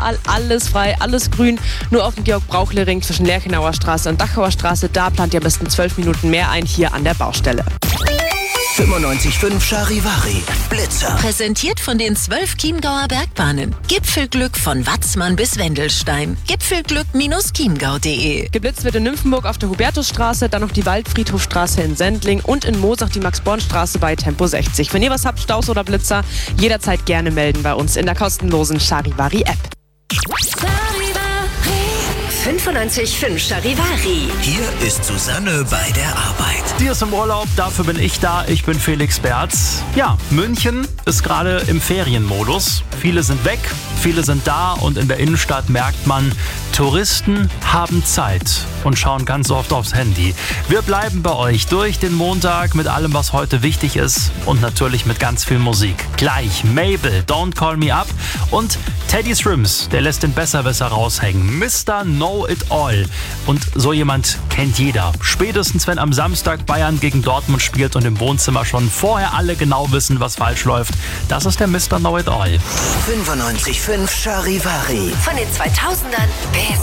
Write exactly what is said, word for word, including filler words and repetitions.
überall alles frei, alles grün. Nur auf dem Georg-Brauchle-Ring zwischen Lerchenauer Straße und Dachauer Straße, da plant ihr am besten zwölf Minuten mehr ein, hier an der Baustelle. fünfundneunzig Komma fünf Charivari Blitzer. Präsentiert von den zwölf Chiemgauer Bergbahnen. Gipfelglück von Watzmann bis Wendelstein. Gipfelglück Chiemgau punkt de. Geblitzt wird in Nymphenburg auf der Hubertusstraße, dann noch die Waldfriedhofstraße in Sendling und in Moosach die Max-Born-Straße bei Tempo sechzig. Wenn ihr was habt, Staus oder Blitzer, jederzeit gerne melden bei uns in der kostenlosen Charivari-App. fünfundneunzig Komma fünf Charivari. Hier ist Susanne bei der Arbeit. Die ist im Urlaub, dafür bin ich da. Ich bin Felix Berz. Ja, München ist gerade im Ferienmodus. Viele sind weg, viele sind da und in der Innenstadt merkt man, Touristen haben Zeit und schauen ganz oft aufs Handy. Wir bleiben bei euch durch den Montag mit allem, was heute wichtig ist und natürlich mit ganz viel Musik. Gleich Mabel, Don't Call Me Up und Teddy Swims, der lässt den Besserwisser raushängen. Mister Know It All. Und so jemand kennt jeder. Spätestens wenn am Samstag Bayern gegen Dortmund spielt und im Wohnzimmer schon vorher alle genau wissen, was falsch läuft. Das ist der Mister Know It All. fünfundneunzig Komma fünf Charivari. Von den zweitausendern bis